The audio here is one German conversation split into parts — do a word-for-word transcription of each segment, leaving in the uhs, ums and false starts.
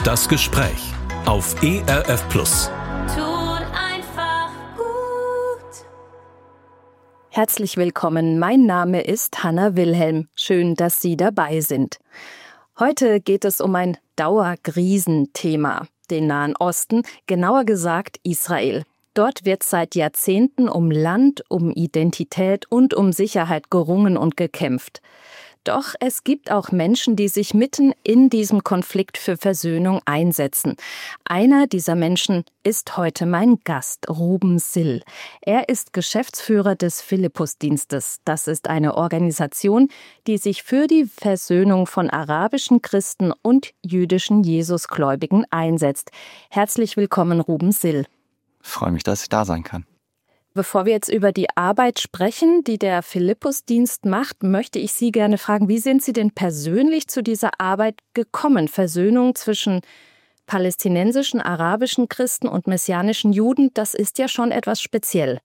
Das Gespräch auf E R F Plus. Tut einfach gut. Herzlich willkommen, mein Name ist Hanna Wilhelm. Schön, dass Sie dabei sind. Heute geht es um ein Dauerkrisenthema, den Nahen Osten, genauer gesagt Israel. Dort wird seit Jahrzehnten um Land, um Identität und um Sicherheit gerungen und gekämpft. Doch es gibt auch Menschen, die sich mitten in diesem Konflikt für Versöhnung einsetzen. Einer dieser Menschen ist heute mein Gast, Ruben Sill. Er ist Geschäftsführer des Philippusdienstes. Das ist eine Organisation, die sich für die Versöhnung von arabischen Christen und jüdischen Jesusgläubigen einsetzt. Herzlich willkommen, Ruben Sill. Ich freue mich, dass ich da sein kann. Bevor wir jetzt über die Arbeit sprechen, die der Philippusdienst macht, möchte ich Sie gerne fragen, wie sind Sie denn persönlich zu dieser Arbeit gekommen? Versöhnung zwischen palästinensischen, arabischen Christen und messianischen Juden, das ist ja schon etwas speziell.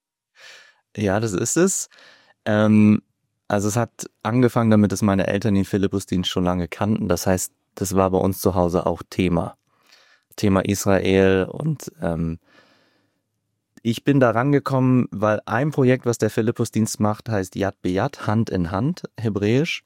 Ja, das ist es. Ähm, also es hat angefangen damit, dass meine Eltern den Philippusdienst schon lange kannten. Das heißt, das war bei uns zu Hause auch Thema. Thema Israel und ähm, ich bin da rangekommen, weil ein Projekt, was der Philippusdienst macht, heißt Yad B'Yad, Hand in Hand, hebräisch.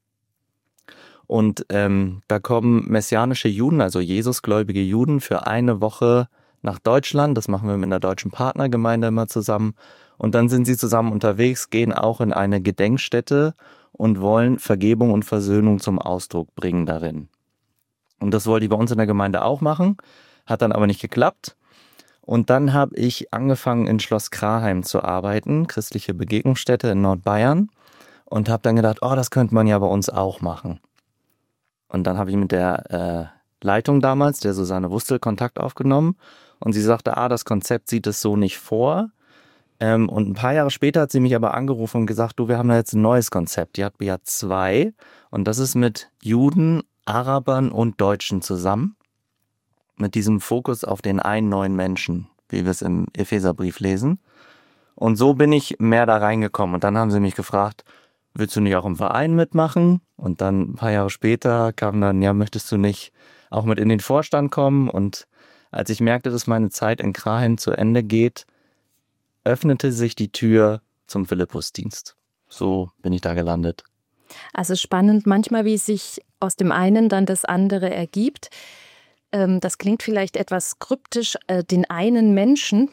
Und ähm, da kommen messianische Juden, also Jesusgläubige Juden, für eine Woche nach Deutschland. Das machen wir mit einer deutschen Partnergemeinde immer zusammen. Und dann sind sie zusammen unterwegs, gehen auch in eine Gedenkstätte und wollen Vergebung und Versöhnung zum Ausdruck bringen darin. Und das wollte ich bei uns in der Gemeinde auch machen, hat dann aber nicht geklappt. Und dann habe ich angefangen, in Schloss Kraheim zu arbeiten, christliche Begegnungsstätte in Nordbayern. Und habe dann gedacht, oh, das könnte man ja bei uns auch machen. Und dann habe ich mit der äh, Leitung damals, der Susanne Wustel, Kontakt aufgenommen. Und sie sagte, ah, das Konzept sieht es so nicht vor. Ähm, und ein paar Jahre später hat sie mich aber angerufen und gesagt, du, wir haben da jetzt ein neues Konzept, Yad B'Yad zwei. Und das ist mit Juden, Arabern und Deutschen zusammen. Mit diesem Fokus auf den einen neuen Menschen, wie wir es im Epheserbrief lesen. Und so bin ich mehr da reingekommen. Und dann haben sie mich gefragt, willst du nicht auch im Verein mitmachen? Und dann ein paar Jahre später kam dann, ja, möchtest du nicht auch mit in den Vorstand kommen? Und als ich merkte, dass meine Zeit in Kraheim zu Ende geht, öffnete sich die Tür zum Philippusdienst. So bin ich da gelandet. Also spannend manchmal, wie sich aus dem einen dann das andere ergibt. Das klingt vielleicht etwas kryptisch, den einen Menschen.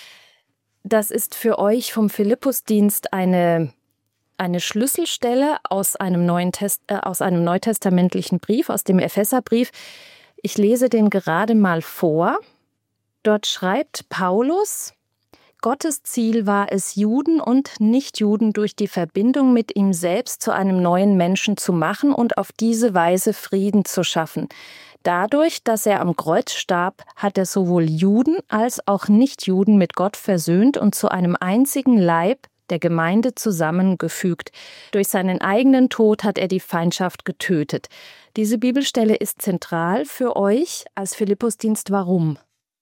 Das ist für euch vom Philippusdienst eine, eine Schlüsselstelle aus einem, neuen Test, äh, aus einem neutestamentlichen Brief, aus dem Epheserbrief. Ich lese den gerade mal vor. Dort schreibt Paulus: Gottes Ziel war es, Juden und Nichtjuden durch die Verbindung mit ihm selbst zu einem neuen Menschen zu machen und auf diese Weise Frieden zu schaffen. Dadurch, dass er am Kreuz starb, hat er sowohl Juden als auch Nichtjuden mit Gott versöhnt und zu einem einzigen Leib, der Gemeinde, zusammengefügt. Durch seinen eigenen Tod hat er die Feindschaft getötet. Diese Bibelstelle ist zentral für euch als Philippusdienst. Warum?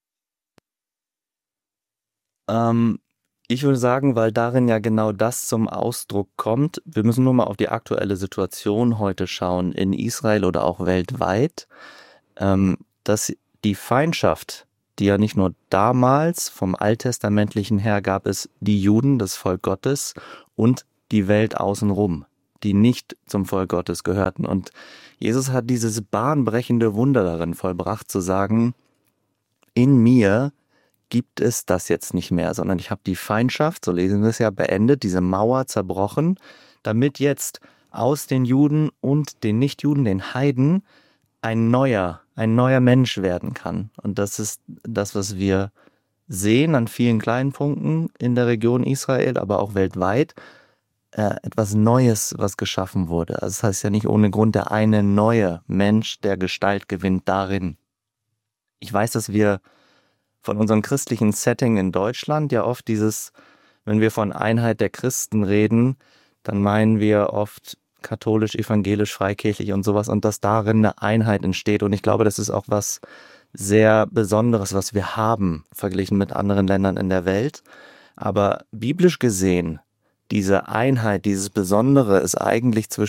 Ähm, ich würde sagen, weil darin ja genau das zum Ausdruck kommt. Wir müssen nur mal auf die aktuelle Situation heute schauen, in Israel oder auch weltweit. Ähm, dass die Feindschaft, die ja nicht nur damals vom Alttestamentlichen her gab es die Juden, das Volk Gottes, und die Welt außenrum, die nicht zum Volk Gottes gehörten. Und Jesus hat dieses bahnbrechende Wunder darin vollbracht, zu sagen, in mir gibt es das jetzt nicht mehr, sondern ich habe die Feindschaft, so lesen wir es ja, beendet, diese Mauer zerbrochen, damit jetzt aus den Juden und den Nichtjuden, den Heiden, ein neuer, ein neuer Mensch werden kann. Und das ist das, was wir sehen an vielen kleinen Punkten in der Region Israel, aber auch weltweit. Äh, etwas Neues, was geschaffen wurde. Also das heißt ja nicht ohne Grund der eine neue Mensch, der Gestalt gewinnt darin. Ich weiß, dass wir von unserem christlichen Setting in Deutschland ja oft dieses, wenn wir von Einheit der Christen reden, dann meinen wir oft katholisch, evangelisch, freikirchlich und sowas, und dass darin eine Einheit entsteht. Und ich glaube, das ist auch was sehr Besonderes, was wir haben, verglichen mit anderen Ländern in der Welt. Aber biblisch gesehen, diese Einheit, dieses Besondere ist eigentlich zwischen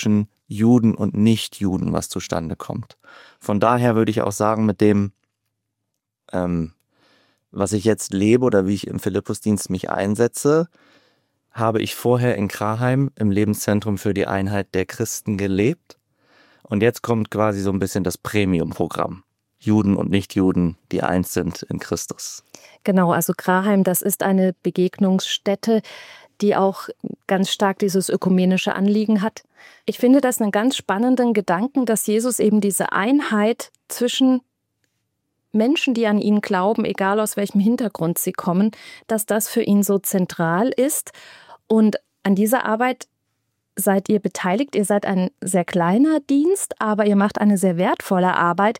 Juden und Nichtjuden, was zustande kommt. Von daher würde ich auch sagen, mit dem, ähm, was ich jetzt lebe oder wie ich im Philippusdienst mich einsetze, habe ich vorher in Kraheim im Lebenszentrum für die Einheit der Christen gelebt. Und jetzt kommt quasi so ein bisschen das Premium-Programm. Juden und Nichtjuden, die eins sind in Christus. Genau, also Kraheim, das ist eine Begegnungsstätte, die auch ganz stark dieses ökumenische Anliegen hat. Ich finde das einen ganz spannenden Gedanken, dass Jesus eben diese Einheit zwischen Menschen, die an ihn glauben, egal aus welchem Hintergrund sie kommen, dass das für ihn so zentral ist. Und an dieser Arbeit seid ihr beteiligt. Ihr seid ein sehr kleiner Dienst, aber ihr macht eine sehr wertvolle Arbeit.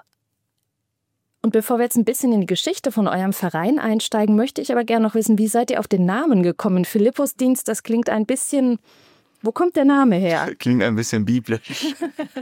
Und bevor wir jetzt ein bisschen in die Geschichte von eurem Verein einsteigen, möchte ich aber gerne noch wissen, wie seid ihr auf den Namen gekommen? Philippusdienst, das klingt ein bisschen, wo kommt der Name her? Klingt ein bisschen biblisch.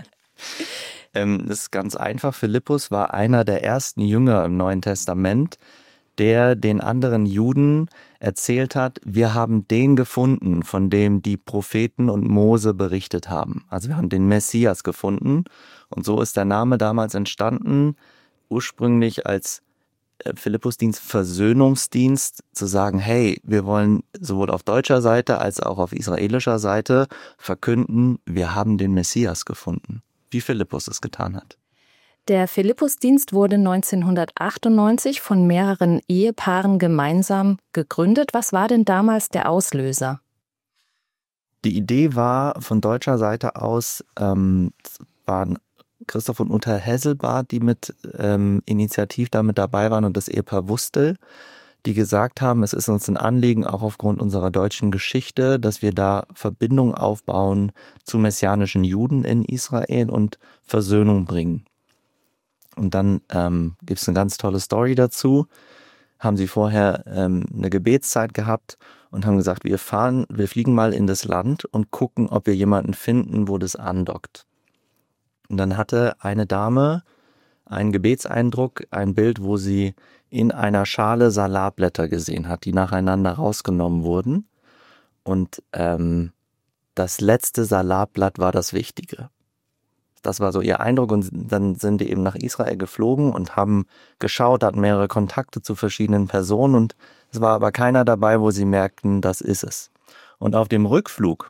ähm, das ist ganz einfach. Philippus war einer der ersten Jünger im Neuen Testament, der den anderen Juden erzählt hat, wir haben den gefunden, von dem die Propheten und Mose berichtet haben. Also wir haben den Messias gefunden und so ist der Name damals entstanden, ursprünglich als Philippusdienst, Versöhnungsdienst, zu sagen, hey, wir wollen sowohl auf deutscher Seite als auch auf israelischer Seite verkünden, wir haben den Messias gefunden, wie Philippus es getan hat. Der Philippusdienst wurde neunzehnhundertachtundneunzig von mehreren Ehepaaren gemeinsam gegründet. Was war denn damals der Auslöser? Die Idee war von deutscher Seite aus, ähm, waren Christoph und Uta Hesselbart, die mit ähm, initiativ damit dabei waren, und das Ehepaar Wustel, die gesagt haben, es ist uns ein Anliegen, auch aufgrund unserer deutschen Geschichte, dass wir da Verbindung aufbauen zu messianischen Juden in Israel und Versöhnung bringen. Und dann ähm, gibt es eine ganz tolle Story dazu. Haben sie vorher ähm, eine Gebetszeit gehabt und haben gesagt, wir fahren, wir fliegen mal in das Land und gucken, ob wir jemanden finden, wo das andockt. Und dann hatte eine Dame einen Gebetseindruck, ein Bild, wo sie in einer Schale Salatblätter gesehen hat, die nacheinander rausgenommen wurden. Und ähm, das letzte Salatblatt war das Wichtige. Das war so ihr Eindruck, und dann sind die eben nach Israel geflogen und haben geschaut, hatten mehrere Kontakte zu verschiedenen Personen, und es war aber keiner dabei, wo sie merkten, das ist es. Und auf dem Rückflug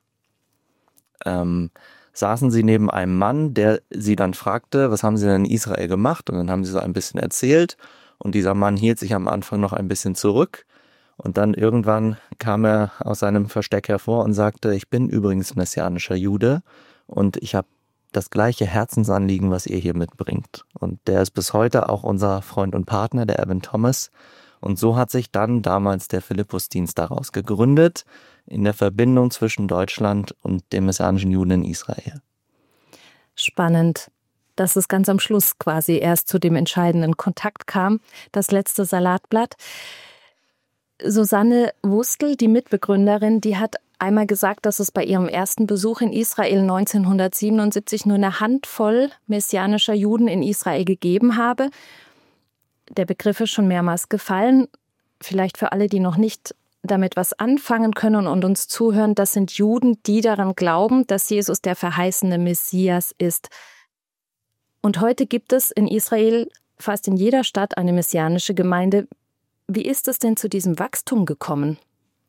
ähm, saßen sie neben einem Mann, der sie dann fragte, was haben sie denn in Israel gemacht? Und dann haben sie so ein bisschen erzählt, und dieser Mann hielt sich am Anfang noch ein bisschen zurück, und dann irgendwann kam er aus seinem Versteck hervor und sagte, ich bin übrigens messianischer Jude und ich habe das gleiche Herzensanliegen, was ihr hier mitbringt. Und der ist bis heute auch unser Freund und Partner, der Evan Thomas. Und so hat sich dann damals der Philippusdienst daraus gegründet, in der Verbindung zwischen Deutschland und den messianischen Juden in Israel. Spannend, dass es ganz am Schluss quasi erst zu dem entscheidenden Kontakt kam, das letzte Salatblatt. Susanne Wustel, die Mitbegründerin, die hat einmal gesagt, dass es bei ihrem ersten Besuch in Israel neunzehnhundertsiebenundsiebzig nur eine Handvoll messianischer Juden in Israel gegeben habe. Der Begriff ist schon mehrmals gefallen. Vielleicht für alle, die noch nicht damit was anfangen können und uns zuhören, das sind Juden, die daran glauben, dass Jesus der verheißene Messias ist. Und heute gibt es in Israel fast in jeder Stadt eine messianische Gemeinde. Wie ist es denn zu diesem Wachstum gekommen?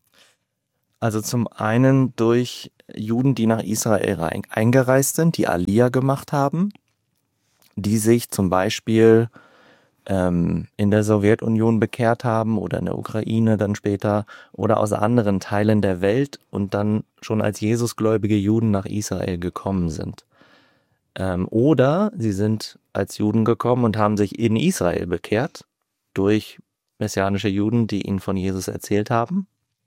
Also zum einen durch Juden, die nach Israel rein, eingereist sind, die Aliyah gemacht haben, die sich zum Beispiel ähm, in der Sowjetunion bekehrt haben oder in der Ukraine dann später oder aus anderen Teilen der Welt und dann schon als Jesusgläubige Juden nach Israel gekommen sind. Ähm, oder sie sind als Juden gekommen und haben sich in Israel bekehrt durch messianische Juden, die ihnen von Jesus erzählt haben.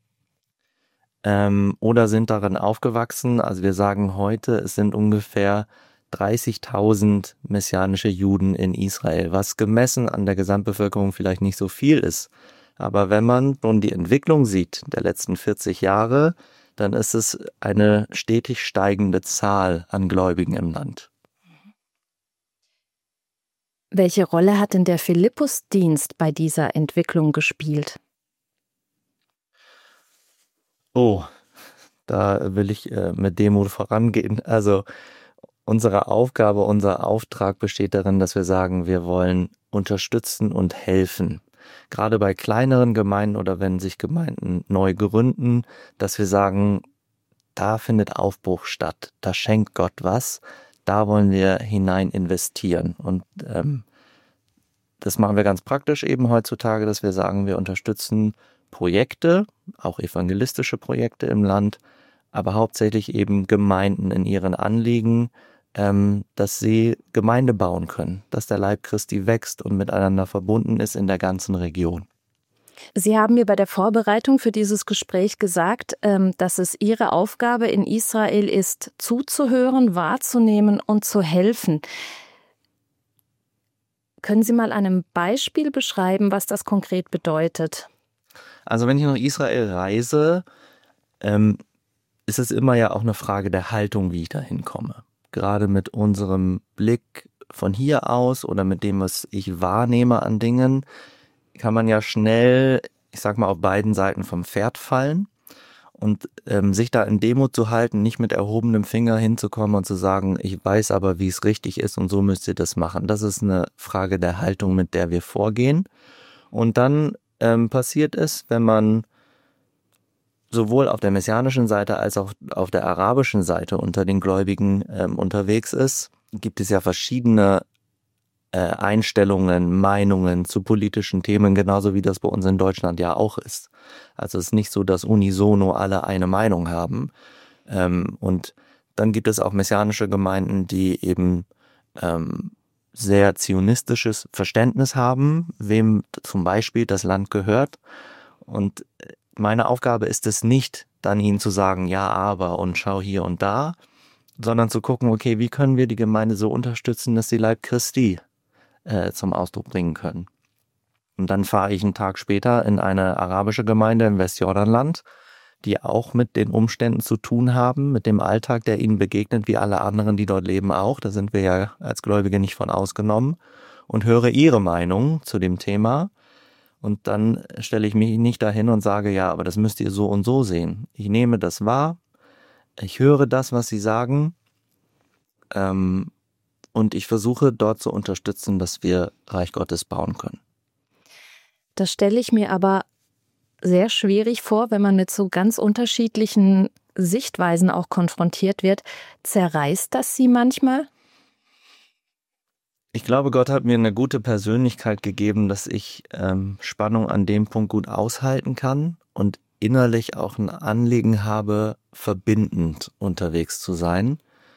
Ähm, oder sind darin aufgewachsen. Also wir sagen heute, es sind ungefähr dreißigtausend messianische Juden in Israel, was gemessen an der Gesamtbevölkerung vielleicht nicht so viel ist. Aber wenn man nun die Entwicklung sieht der letzten vierzig Jahre, dann ist es eine stetig steigende Zahl an Gläubigen im Land. Welche Rolle hat denn der Philippusdienst bei dieser Entwicklung gespielt? Oh, Da will ich äh, mit Demut vorangehen. Also unsere Aufgabe, unser Auftrag besteht darin, dass wir sagen, wir wollen unterstützen und helfen. Gerade bei kleineren Gemeinden oder wenn sich Gemeinden neu gründen, dass wir sagen, da findet Aufbruch statt, da schenkt Gott was, da wollen wir hinein investieren. Und ähm, das machen wir ganz praktisch eben heutzutage, dass wir sagen, wir unterstützen Projekte, auch evangelistische Projekte im Land, aber hauptsächlich eben Gemeinden in ihren Anliegen, ähm, dass sie Gemeinde bauen können, dass der Leib Christi wächst und miteinander verbunden ist in der ganzen Region. Sie haben mir bei der Vorbereitung für dieses Gespräch gesagt, ähm, dass es Ihre Aufgabe in Israel ist, zuzuhören, wahrzunehmen und zu helfen. Können Sie mal an einem Beispiel beschreiben, was das konkret bedeutet? Also wenn ich nach Israel reise, ähm, ist es immer ja auch eine Frage der Haltung, wie ich da hinkomme. Gerade mit unserem Blick von hier aus oder mit dem, was ich wahrnehme an Dingen, kann man ja schnell, ich sag mal, auf beiden Seiten vom Pferd fallen und ähm, sich da in Demut zu halten, nicht mit erhobenem Finger hinzukommen und zu sagen, ich weiß aber, wie es richtig ist und so müsst ihr das machen. Das ist eine Frage der Haltung, mit der wir vorgehen. Und dann ähm, passiert es, wenn man sowohl auf der messianischen Seite als auch auf der arabischen Seite unter den Gläubigen ähm, unterwegs ist, gibt es ja verschiedene äh, Einstellungen, Meinungen zu politischen Themen, genauso wie das bei uns in Deutschland ja auch ist. Also es ist nicht so, dass unisono alle eine Meinung haben. Ähm, und dann gibt es auch messianische Gemeinden, die eben ähm, sehr zionistisches Verständnis haben, wem zum Beispiel das Land gehört. Und meine Aufgabe ist es nicht, dann ihnen zu sagen, ja, aber und schau hier und da, sondern zu gucken, okay, wie können wir die Gemeinde so unterstützen, dass sie Leib Christi äh, zum Ausdruck bringen können. Und dann fahre ich einen Tag später in eine arabische Gemeinde im Westjordanland, die auch mit den Umständen zu tun haben, mit dem Alltag, der ihnen begegnet, wie alle anderen, die dort leben auch. Da sind wir ja als Gläubige nicht von ausgenommen, und höre ihre Meinung zu dem Thema. Und dann stelle ich mich nicht dahin und sage, ja, aber das müsst ihr so und so sehen. Ich nehme das wahr, ich höre das, was sie sagen, ähm, und ich versuche dort zu unterstützen, dass wir Reich Gottes bauen können. Das stelle ich mir aber sehr schwierig vor, wenn man mit so ganz unterschiedlichen Sichtweisen auch konfrontiert wird. Zerreißt das Sie manchmal? Ich glaube, Gott hat mir eine gute Persönlichkeit gegeben, dass ich ähm, Spannung an dem Punkt gut aushalten kann und innerlich auch ein Anliegen habe, verbindend unterwegs zu sein.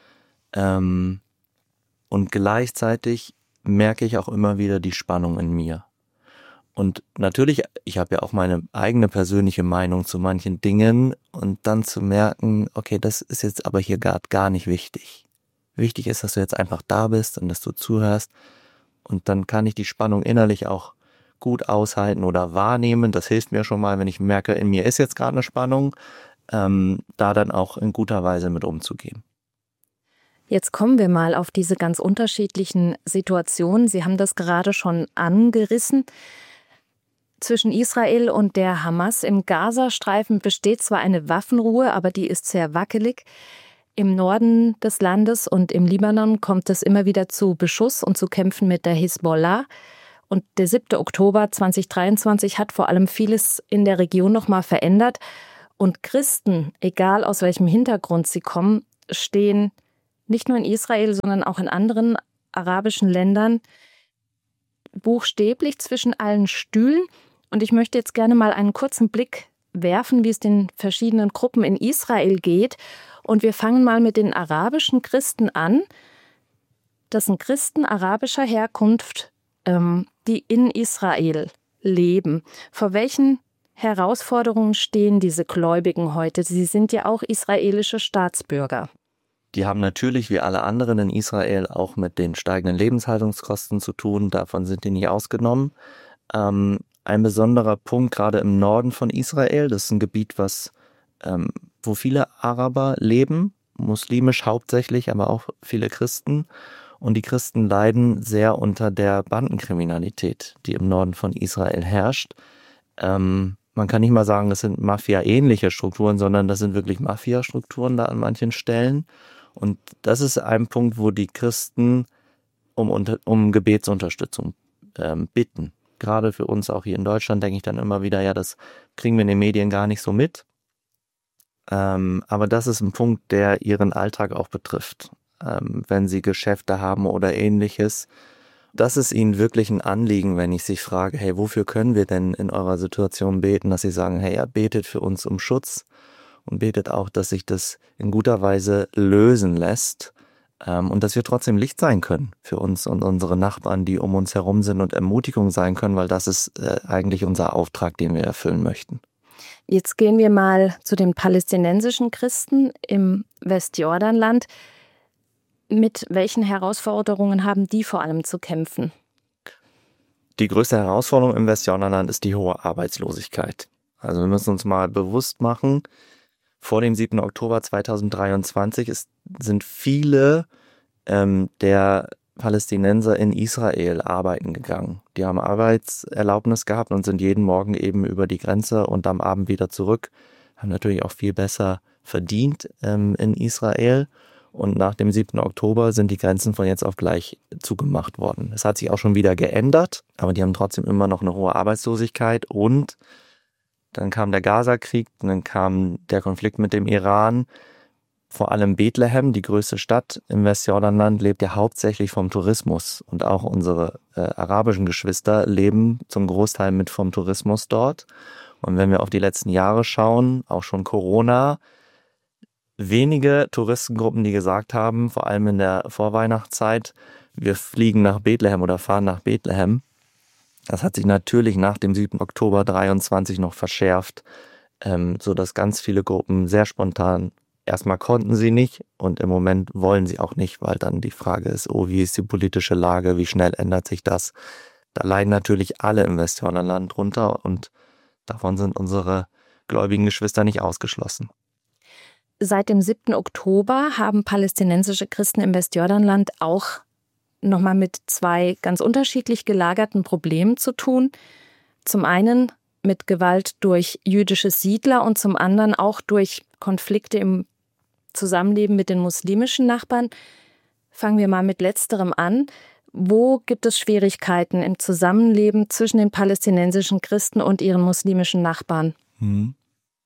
Ähm, und gleichzeitig merke ich auch immer wieder die Spannung in mir. Und natürlich, ich habe ja auch meine eigene persönliche Meinung zu manchen Dingen, und dann zu merken, okay, das ist jetzt aber hier gerade gar nicht wichtig. Wichtig ist, dass du jetzt einfach da bist und dass du zuhörst, und dann kann ich die Spannung innerlich auch gut aushalten oder wahrnehmen. Das hilft mir schon mal, wenn ich merke, in mir ist jetzt gerade eine Spannung, ähm, da dann auch in guter Weise mit umzugehen. Jetzt kommen wir mal auf diese ganz unterschiedlichen Situationen. Sie haben das gerade schon angerissen. Zwischen Israel und der Hamas im Gazastreifen besteht zwar eine Waffenruhe, aber die ist sehr wackelig. Im Norden des Landes und im Libanon kommt es immer wieder zu Beschuss und zu Kämpfen mit der Hisbollah. Und der siebte Oktober zweitausenddreiundzwanzig hat vor allem vieles in der Region nochmal verändert. Und Christen, egal aus welchem Hintergrund sie kommen, stehen nicht nur in Israel, sondern auch in anderen arabischen Ländern buchstäblich zwischen allen Stühlen. Und ich möchte jetzt gerne mal einen kurzen Blick werfen, wie es den verschiedenen Gruppen in Israel geht. Und wir fangen mal mit den arabischen Christen an. Das sind Christen arabischer Herkunft, ähm, die in Israel leben. Vor welchen Herausforderungen stehen diese Gläubigen heute? Sie sind ja auch israelische Staatsbürger. Die haben natürlich wie alle anderen in Israel auch mit den steigenden Lebenshaltungskosten zu tun. Davon sind die nicht ausgenommen. Ähm, ein besonderer Punkt gerade im Norden von Israel, das ist ein Gebiet, was ähm, wo viele Araber leben, muslimisch hauptsächlich, aber auch viele Christen. Und die Christen leiden sehr unter der Bandenkriminalität, die im Norden von Israel herrscht. Ähm, man kann nicht mal sagen, das sind Mafia-ähnliche Strukturen, sondern das sind wirklich Mafia-Strukturen da an manchen Stellen. Und das ist ein Punkt, wo die Christen um, um Gebetsunterstützung ähm, bitten. Gerade für uns auch hier in Deutschland denke ich dann immer wieder, ja, das kriegen wir in den Medien gar nicht so mit. Ähm, aber das ist ein Punkt, der ihren Alltag auch betrifft. Ähm, wenn sie Geschäfte haben oder ähnliches. Das ist ihnen wirklich ein Anliegen, wenn ich sie frage, hey, wofür können wir denn in eurer Situation beten, dass sie sagen, hey, ja, betet für uns um Schutz und betet auch, dass sich das in guter Weise lösen lässt ähm, und dass wir trotzdem Licht sein können für uns und unsere Nachbarn, die um uns herum sind und Ermutigung sein können, weil das ist äh, eigentlich unser Auftrag, den wir erfüllen möchten. Jetzt gehen wir mal zu den palästinensischen Christen im Westjordanland. Mit welchen Herausforderungen haben die vor allem zu kämpfen? Die größte Herausforderung im Westjordanland ist die hohe Arbeitslosigkeit. Also wir müssen uns mal bewusst machen, vor dem siebten Oktober zweitausenddreiundzwanzig ist, sind viele ähm, der Palästinenser in Israel arbeiten gegangen. Die haben Arbeitserlaubnis gehabt und sind jeden Morgen eben über die Grenze und am Abend wieder zurück. Haben natürlich auch viel besser verdient ähm, in Israel. Und nach dem siebten Oktober sind die Grenzen von jetzt auf gleich zugemacht worden. Es hat sich auch schon wieder geändert, aber die haben trotzdem immer noch eine hohe Arbeitslosigkeit. Und dann kam der Gaza-Krieg, dann kam der Konflikt mit dem Iran. Vor allem Bethlehem, die größte Stadt im Westjordanland, lebt ja hauptsächlich vom Tourismus. Und auch unsere äh, arabischen Geschwister leben zum Großteil mit vom Tourismus dort. Und wenn wir auf die letzten Jahre schauen, auch schon Corona, wenige Touristengruppen, die gesagt haben, vor allem in der Vorweihnachtszeit, wir fliegen nach Bethlehem oder fahren nach Bethlehem. Das hat sich natürlich nach dem siebten Oktober dreiundzwanzig noch verschärft, ähm, sodass ganz viele Gruppen sehr spontan, erstmal konnten sie nicht und im Moment wollen sie auch nicht, weil dann die Frage ist, oh, wie ist die politische Lage, wie schnell ändert sich das? Da leiden natürlich alle im Westjordanland drunter und davon sind unsere gläubigen Geschwister nicht ausgeschlossen. Seit dem siebten Oktober haben palästinensische Christen im Westjordanland auch nochmal mit zwei ganz unterschiedlich gelagerten Problemen zu tun. Zum einen mit Gewalt durch jüdische Siedler und zum anderen auch durch Konflikte im Zusammenleben mit den muslimischen Nachbarn. Fangen wir mal mit letzterem an. Wo gibt es Schwierigkeiten im Zusammenleben zwischen den palästinensischen Christen und ihren muslimischen Nachbarn? Hm.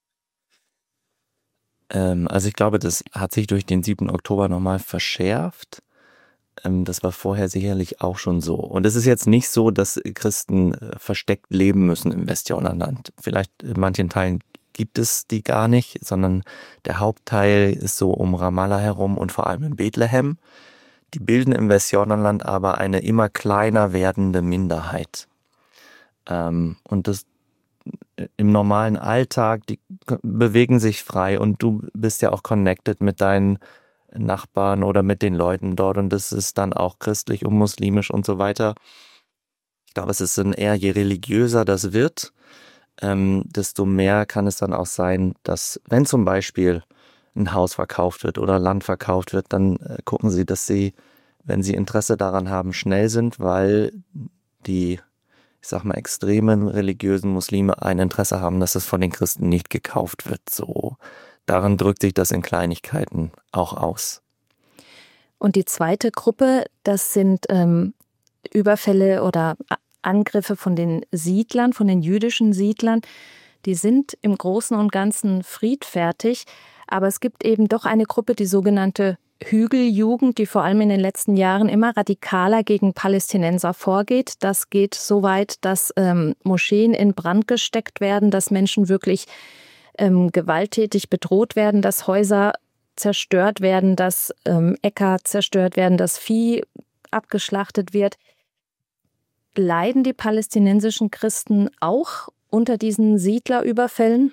Also ich glaube, das hat sich durch den siebten Oktober nochmal verschärft. Das war vorher sicherlich auch schon so. Und es ist jetzt nicht so, dass Christen versteckt leben müssen im Westjordanland. Vielleicht in manchen Teilen gibt es die gar nicht, sondern der Hauptteil ist so um Ramallah herum und vor allem in Bethlehem. Die bilden im Westjordanland aber eine immer kleiner werdende Minderheit. Und das im normalen Alltag, die bewegen sich frei und du bist ja auch connected mit deinen Nachbarn oder mit den Leuten dort und das ist dann auch christlich und muslimisch und so weiter. Ich glaube, es ist dann eher, je religiöser das wird, ähm, desto mehr kann es dann auch sein, dass wenn zum Beispiel ein Haus verkauft wird oder Land verkauft wird, dann äh, gucken sie, dass sie, wenn sie Interesse daran haben, schnell sind, weil die ich sag mal, extremen religiösen Muslime ein Interesse haben, dass es von den Christen nicht gekauft wird. So, darin drückt sich das in Kleinigkeiten auch aus. Und die zweite Gruppe, das sind ähm, Überfälle oder Angriffe von den Siedlern, von den jüdischen Siedlern. Die sind im Großen und Ganzen friedfertig, aber es gibt eben doch eine Gruppe, die sogenannte Hügeljugend, die vor allem in den letzten Jahren immer radikaler gegen Palästinenser vorgeht. Das geht so weit, dass ähm, Moscheen in Brand gesteckt werden, dass Menschen wirklich ähm, gewalttätig bedroht werden, dass Häuser zerstört werden, dass ähm, Äcker zerstört werden, dass Vieh abgeschlachtet wird. Leiden die palästinensischen Christen auch unter diesen Siedlerüberfällen?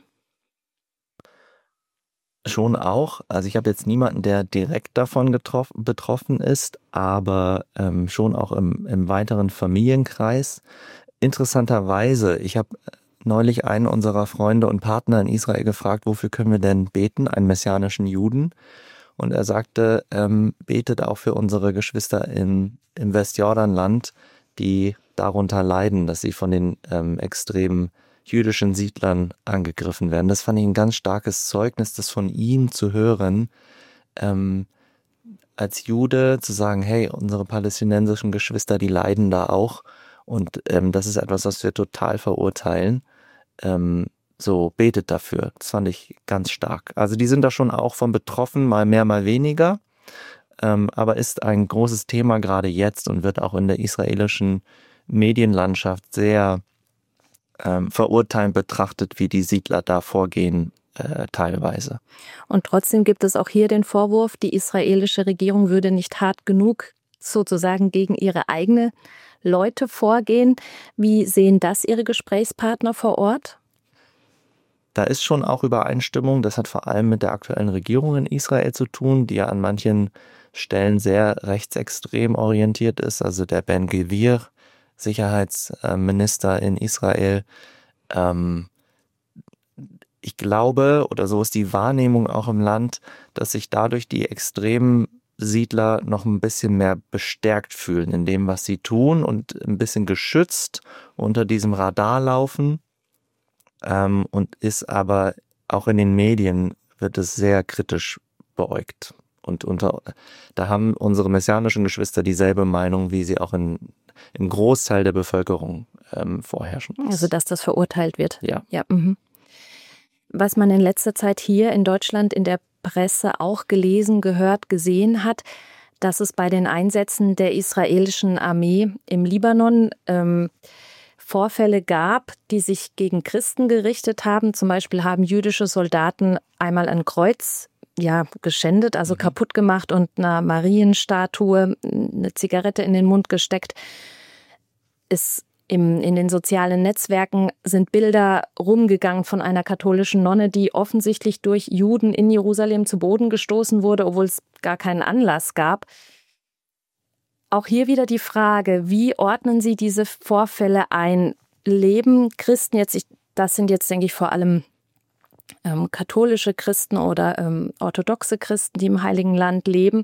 Schon auch. Also ich habe jetzt niemanden, der direkt davon getroff- betroffen ist, aber ähm, schon auch im, im weiteren Familienkreis. Interessanterweise, ich habe neulich einen unserer Freunde und Partner in Israel gefragt, wofür können wir denn beten, einen messianischen Juden? Und er sagte, ähm, betet auch für unsere Geschwister im, im Westjordanland, die darunter leiden, dass sie von den ähm, extremen jüdischen Siedlern angegriffen werden. Das fand ich ein ganz starkes Zeugnis, das von ihm zu hören, ähm, als Jude zu sagen, hey, unsere palästinensischen Geschwister, die leiden da auch und ähm, das ist etwas, was wir total verurteilen. Ähm, so, betet dafür. Das fand ich ganz stark. Also die sind da schon auch von betroffen, mal mehr, mal weniger, ähm, aber ist ein großes Thema gerade jetzt und wird auch in der israelischen Medienlandschaft sehr ähm, verurteilend betrachtet, wie die Siedler da vorgehen. Äh, teilweise. Und trotzdem gibt es auch hier den Vorwurf, die israelische Regierung würde nicht hart genug sozusagen gegen ihre eigenen Leute vorgehen. Wie sehen das Ihre Gesprächspartner vor Ort? Da ist schon auch Übereinstimmung. Das hat vor allem mit der aktuellen Regierung in Israel zu tun, die ja an manchen Stellen sehr rechtsextrem orientiert ist. Also der Ben-Gvir, Sicherheitsminister in Israel, ähm, ich glaube, oder so ist die Wahrnehmung auch im Land, dass sich dadurch die extremen Siedler noch ein bisschen mehr bestärkt fühlen in dem, was sie tun und ein bisschen geschützt unter diesem Radar laufen. Ähm, und ist aber auch in den Medien wird es sehr kritisch beäugt. Und unter, da haben unsere messianischen Geschwister dieselbe Meinung, wie sie auch in, im Großteil der Bevölkerung ähm, vorherrschen. Also, dass das verurteilt wird. Ja. Ja. Mhm. Was man in letzter Zeit hier in Deutschland in der Presse auch gelesen, gehört, gesehen hat, dass es bei den Einsätzen der israelischen Armee im Libanon ähm, Vorfälle gab, die sich gegen Christen gerichtet haben. Zum Beispiel haben jüdische Soldaten einmal ein Kreuz ja, geschändet, also mhm. kaputt gemacht und einer Marienstatue eine Zigarette in den Mund gesteckt. Es Im, in den sozialen Netzwerken sind Bilder rumgegangen von einer katholischen Nonne, die offensichtlich durch Juden in Jerusalem zu Boden gestoßen wurde, obwohl es gar keinen Anlass gab. Auch hier wieder die Frage, wie ordnen Sie diese Vorfälle ein? Leben Christen jetzt, ich, das sind jetzt, denke ich, vor allem ähm, katholische Christen oder ähm, orthodoxe Christen, die im Heiligen Land leben.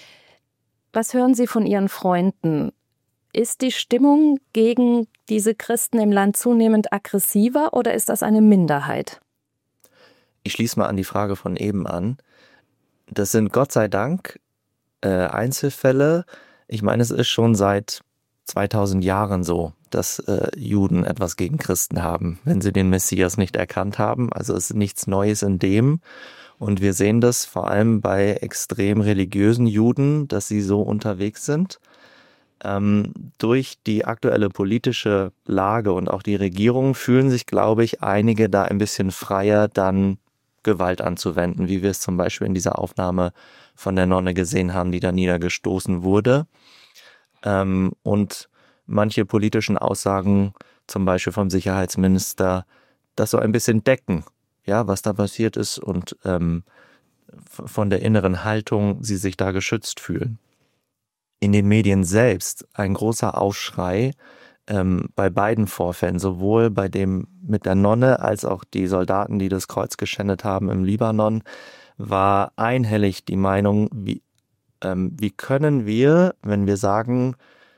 Was hören Sie von Ihren Freunden? Ist die Stimmung gegen diese Christen im Land zunehmend aggressiver oder ist das eine Minderheit? Ich schließe mal an die Frage von eben an. Das sind Gott sei Dank äh, Einzelfälle. Ich meine, es ist schon seit zweitausend Jahren so, dass äh, Juden etwas gegen Christen haben, wenn sie den Messias nicht erkannt haben. Also es ist nichts Neues in dem. Und wir sehen das vor allem bei extrem religiösen Juden, dass sie so unterwegs sind. Ähm, durch die aktuelle politische Lage und auch die Regierung fühlen sich, glaube ich, einige da ein bisschen freier, dann Gewalt anzuwenden, wie wir es zum Beispiel in dieser Aufnahme von der Nonne gesehen haben, die da niedergestoßen wurde. Ähm, und manche politischen Aussagen, zum Beispiel vom Sicherheitsminister, das so ein bisschen decken, ja, was da passiert ist und ähm, von der inneren Haltung sie sich da geschützt fühlen. In den Medien selbst ein großer Aufschrei ähm, bei beiden Vorfällen, sowohl bei dem mit der Nonne als auch die Soldaten, die das Kreuz geschändet haben im Libanon, war einhellig die Meinung, wie, ähm, wie können wir, wenn wir sagen,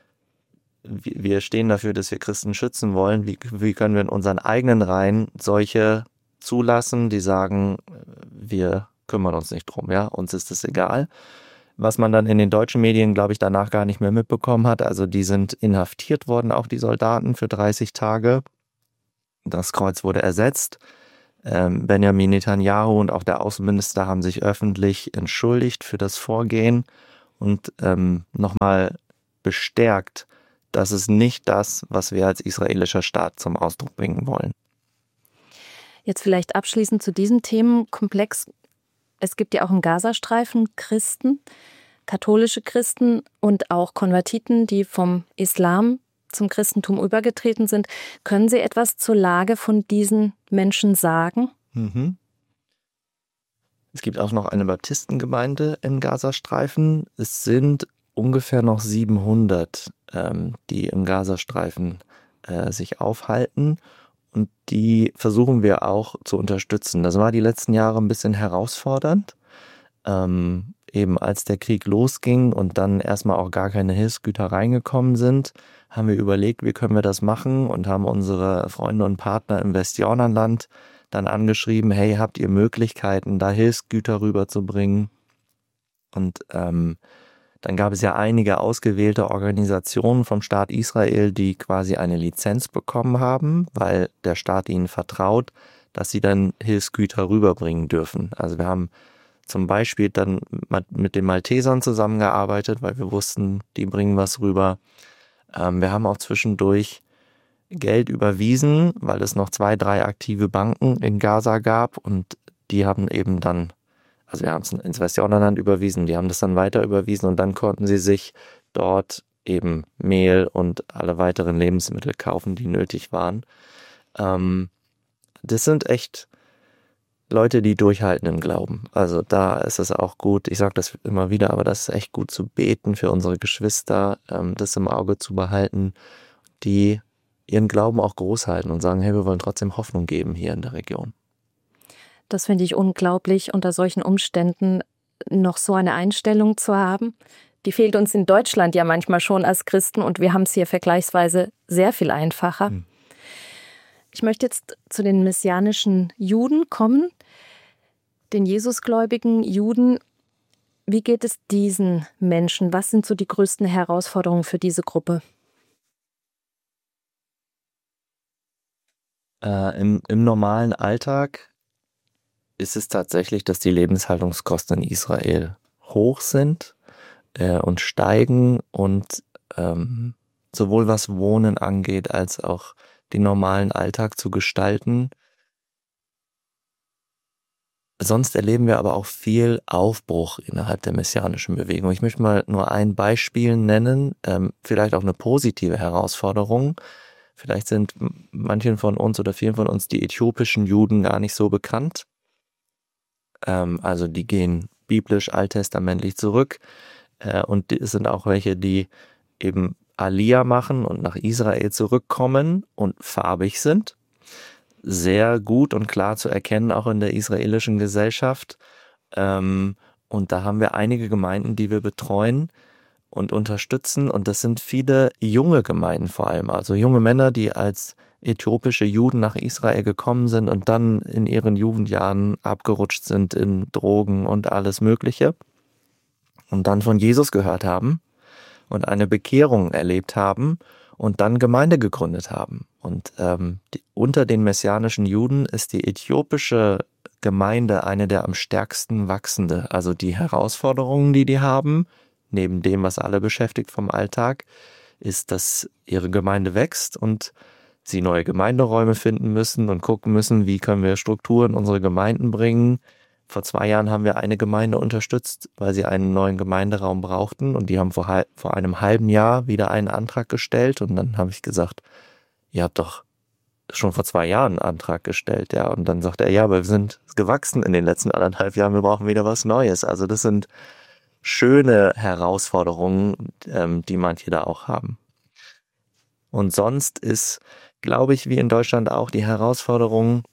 wir stehen dafür, dass wir Christen schützen wollen, wie, wie können wir in unseren eigenen Reihen solche zulassen, die sagen, wir kümmern uns nicht drum, ja, uns ist es egal. Was man dann in den deutschen Medien, glaube ich, danach gar nicht mehr mitbekommen hat. Also die sind inhaftiert worden, auch die Soldaten, für dreißig Tage. Das Kreuz wurde ersetzt. Ähm, Benjamin Netanyahu und auch der Außenminister haben sich öffentlich entschuldigt für das Vorgehen und ähm, nochmal bestärkt, das ist nicht das, was wir als israelischer Staat zum Ausdruck bringen wollen. Jetzt vielleicht abschließend zu diesem Themenkomplex. Es gibt ja auch im Gazastreifen Christen, katholische Christen und auch Konvertiten, die vom Islam zum Christentum übergetreten sind. Können Sie etwas zur Lage von diesen Menschen sagen? Mhm. Es gibt auch noch eine Baptistengemeinde im Gazastreifen. Es sind ungefähr noch siebenhundert, ähm, die im Gazastreifen äh, sich aufhalten. Und die versuchen wir auch zu unterstützen. Das war die letzten Jahre ein bisschen herausfordernd. Ähm, eben als der Krieg losging und dann erstmal auch gar keine Hilfsgüter reingekommen sind, haben wir überlegt, wie können wir das machen und haben unsere Freunde und Partner im Westjordanland dann angeschrieben, hey, habt ihr Möglichkeiten, da Hilfsgüter rüberzubringen? Und ähm, dann gab es ja einige ausgewählte Organisationen vom Staat Israel, die quasi eine Lizenz bekommen haben, weil der Staat ihnen vertraut, dass sie dann Hilfsgüter rüberbringen dürfen. Also wir haben zum Beispiel dann mit den Maltesern zusammengearbeitet, weil wir wussten, die bringen was rüber. Ähm, wir haben auch zwischendurch Geld überwiesen, weil es noch zwei, drei aktive Banken in Gaza gab und die haben eben dann, also wir haben es ins Westjordanland überwiesen, die haben das dann weiter überwiesen und dann konnten sie sich dort eben Mehl und alle weiteren Lebensmittel kaufen, die nötig waren. Ähm, das sind echt Leute, die durchhalten im Glauben. Also da ist es auch gut, ich sage das immer wieder, aber das ist echt gut zu beten für unsere Geschwister, ähm, das im Auge zu behalten, die ihren Glauben auch groß halten und sagen, hey, wir wollen trotzdem Hoffnung geben hier in der Region. Das finde ich unglaublich, unter solchen Umständen noch so eine Einstellung zu haben. Die fehlt uns in Deutschland ja manchmal schon als Christen und wir haben es hier vergleichsweise sehr viel einfacher. Hm. Ich möchte jetzt zu den messianischen Juden kommen, den Jesusgläubigen Juden. Wie geht es diesen Menschen? Was sind so die größten Herausforderungen für diese Gruppe? Äh, im, im normalen Alltag ist es tatsächlich, dass die Lebenshaltungskosten in Israel hoch sind äh, und steigen und ähm, sowohl was Wohnen angeht, als auch den normalen Alltag zu gestalten. Sonst erleben wir aber auch viel Aufbruch innerhalb der messianischen Bewegung. Ich möchte mal nur ein Beispiel nennen, ähm, vielleicht auch eine positive Herausforderung. Vielleicht sind manchen von uns oder vielen von uns die äthiopischen Juden gar nicht so bekannt. Ähm, also die gehen biblisch, alttestamentlich zurück. Äh, und es sind auch welche, die eben Aliyah machen und nach Israel zurückkommen und farbig sind. Sehr gut und klar zu erkennen, auch in der israelischen Gesellschaft. Ähm, und da haben wir einige Gemeinden, die wir betreuen und unterstützen. Und das sind viele junge Gemeinden vor allem. Also junge Männer, die als äthiopische Juden nach Israel gekommen sind und dann in ihren Jugendjahren abgerutscht sind in Drogen und alles Mögliche. Und dann von Jesus gehört haben und eine Bekehrung erlebt haben und dann Gemeinde gegründet haben. Und ähm, die, unter den messianischen Juden ist die äthiopische Gemeinde eine der am stärksten wachsende. Also die Herausforderungen, die die haben, neben dem, was alle beschäftigt vom Alltag, ist, dass ihre Gemeinde wächst und sie neue Gemeinderäume finden müssen und gucken müssen, wie können wir Strukturen in unsere Gemeinden bringen. Vor zwei Jahren haben wir eine Gemeinde unterstützt, weil sie einen neuen Gemeinderaum brauchten und die haben vor, vor einem halben Jahr wieder einen Antrag gestellt und dann habe ich gesagt, ihr habt doch schon vor zwei Jahren einen Antrag gestellt, ja, und dann sagt er, ja, aber wir sind gewachsen in den letzten anderthalb Jahren, wir brauchen wieder was Neues. Also das sind schöne Herausforderungen, ähm, die manche da auch haben. Und sonst ist, glaube ich, wie in Deutschland auch die Herausforderung,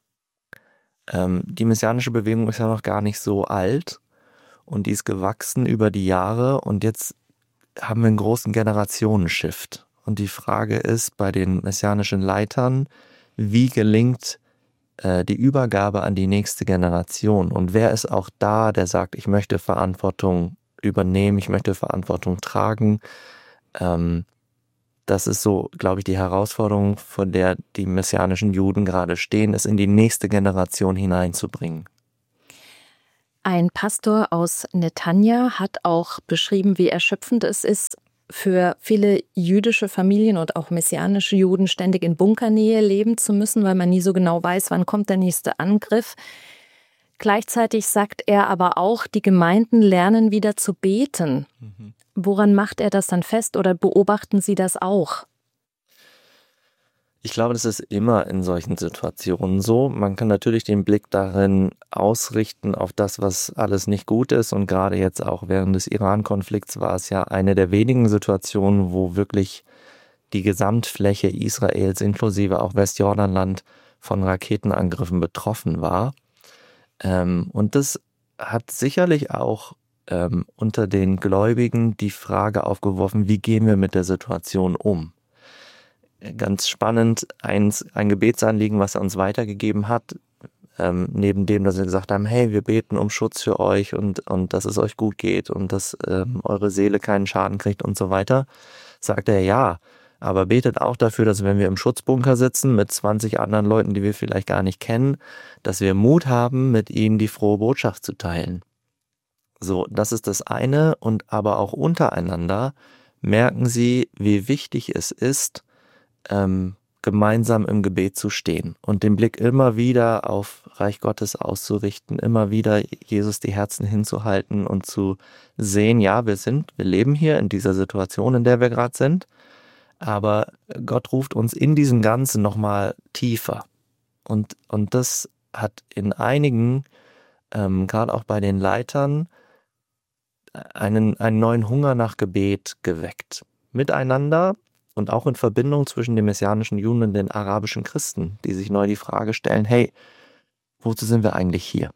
ähm, die messianische Bewegung ist ja noch gar nicht so alt und die ist gewachsen über die Jahre und jetzt haben wir einen großen Generationenshift. Und die Frage ist bei den messianischen Leitern, wie gelingt äh, die Übergabe an die nächste Generation? Und wer ist auch da, der sagt, ich möchte Verantwortung übernehmen, ich möchte Verantwortung tragen? Ähm, das ist so, glaube ich, die Herausforderung, vor der die messianischen Juden gerade stehen, es in die nächste Generation hineinzubringen. Ein Pastor aus Netanya hat auch beschrieben, wie erschöpfend es ist, für viele jüdische Familien und auch messianische Juden ständig in Bunkernähe leben zu müssen, weil man nie so genau weiß, wann kommt der nächste Angriff. Gleichzeitig sagt er aber auch, die Gemeinden lernen wieder zu beten. Mhm. Woran macht er das dann fest oder beobachten Sie das auch? Ich glaube, das ist immer in solchen Situationen so. Man kann natürlich den Blick darin ausrichten auf das, was alles nicht gut ist. Und gerade jetzt auch während des Iran-Konflikts war es ja eine der wenigen Situationen, wo wirklich die Gesamtfläche Israels inklusive auch Westjordanland von Raketenangriffen betroffen war. Und das hat sicherlich auch ähm, unter den Gläubigen die Frage aufgeworfen, wie gehen wir mit der Situation um? Ganz spannend, ein, ein Gebetsanliegen, was er uns weitergegeben hat, ähm, neben dem, dass wir gesagt haben, hey, wir beten um Schutz für euch und, und dass es euch gut geht und dass ähm, eure Seele keinen Schaden kriegt und so weiter, sagt er, ja, aber betet auch dafür, dass wenn wir im Schutzbunker sitzen mit zwanzig anderen Leuten, die wir vielleicht gar nicht kennen, dass wir Mut haben, mit ihnen die frohe Botschaft zu teilen. So, das ist das eine, und aber auch untereinander merken sie, wie wichtig es ist, ähm, gemeinsam im Gebet zu stehen und den Blick immer wieder auf Reich Gottes auszurichten, immer wieder Jesus die Herzen hinzuhalten und zu sehen, ja, wir sind, wir leben hier in dieser Situation, in der wir gerade sind, aber Gott ruft uns in diesem Ganzen nochmal tiefer. Und, und das hat in einigen, ähm, gerade auch bei den Leitern, einen, einen neuen Hunger nach Gebet geweckt. Miteinander und auch in Verbindung zwischen den messianischen Juden und den arabischen Christen, die sich neu die Frage stellen, hey, wozu sind wir eigentlich hier?